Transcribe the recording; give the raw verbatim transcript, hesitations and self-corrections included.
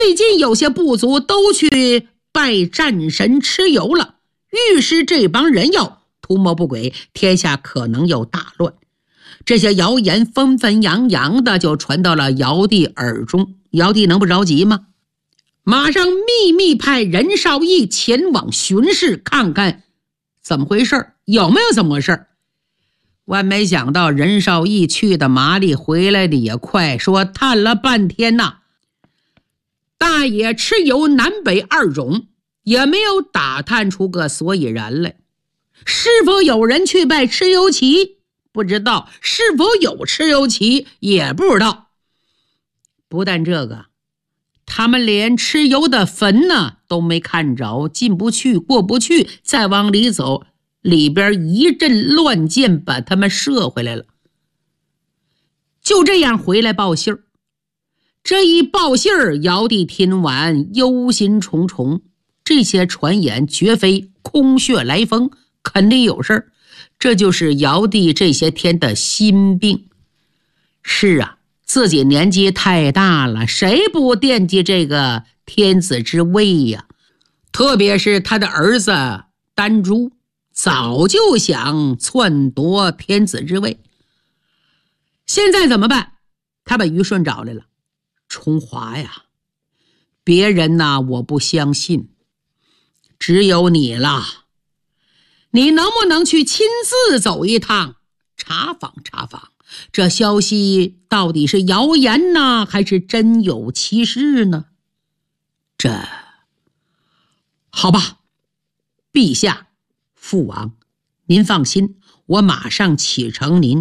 最近有些部族都去拜战神蚩尤了，预示这帮人要图谋不轨，天下可能有大乱。这些谣言纷纷扬扬的就传到了尧帝耳中，尧帝能不着急吗？马上秘密派任少义前往巡视，看看怎么回事，有没有怎么回事。万没想到任少义去的麻利，回来的也快，说探了半天呐、啊，大野蚩尤南北二种也没有打探出个所以然来。是否有人去拜蚩尤旗不知道，是否有蚩尤旗也不知道。不但这个，他们连蚩尤的坟呢都没看着，进不去过不去，再往里走，里边一阵乱箭把他们射回来了。就这样回来报信儿。这一报信儿，尧帝听完忧心忡忡，这些传言绝非空穴来风，肯定有事儿。这就是尧帝这些天的心病。是啊，自己年纪太大了，谁不惦记这个天子之位呀？特别是他的儿子丹朱，早就想篡夺天子之位。现在怎么办？他把虞舜找来了。重华呀，别人呐我不相信，只有你了。你能不能去亲自走一趟，查访查访，这消息到底是谣言呢，还是真有其事呢？这好吧，陛下父王，您放心，我马上启程您